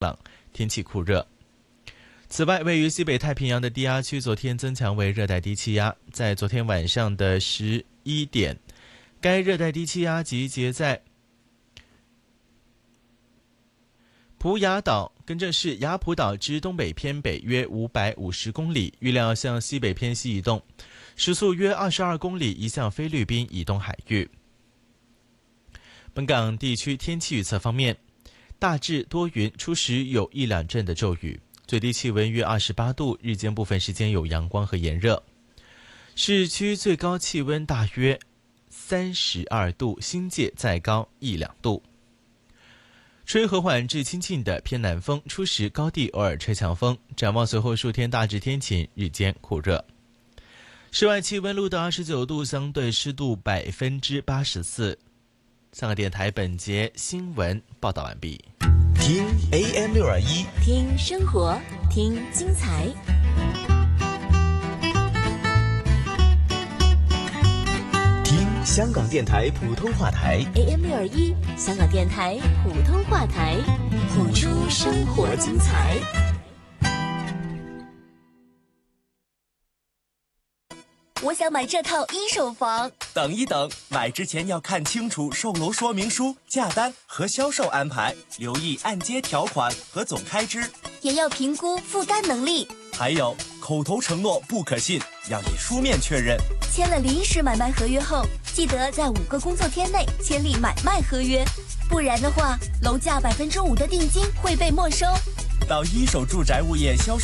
朗，天气酷热。此外，位于西北太平洋的低压区昨天增强为热带低气压，在昨天晚上的11点，该热带低气压集结在普雅岛，更正是雅普岛之东北偏北约550公里，预料向西北偏西移动，时速约22公里，移向菲律宾以东海域。本港地区天气预测方面，大致多云，初时有一两阵的骤雨，最低气温约28度，日间部分时间有阳光和炎热。市区最高气温大约32度，新界再高1-2度。吹和缓至清劲的偏南风，初时高地偶尔吹强风。展望随后数天大致天晴，日间酷热。室外气温录到29度，相对湿度84%。香港电台本节新闻报道完毕。 听 AM621， 听生活，听精彩。 听香港电台普通话台 AM621，香港电台普通话台，谱出生活精彩。 我想买这套一手房。 等一等，买之前要看清楚售楼说明书、价单和销售安排，留意按揭条款和总开支， 也要评估负担能力。 还有口头承诺不可信，要以书面确认。 签了临时买卖合约后，记得在5个工作天内签立买卖合约，不然的话，楼价5%的定金会被没收。 到一手住宅物业销售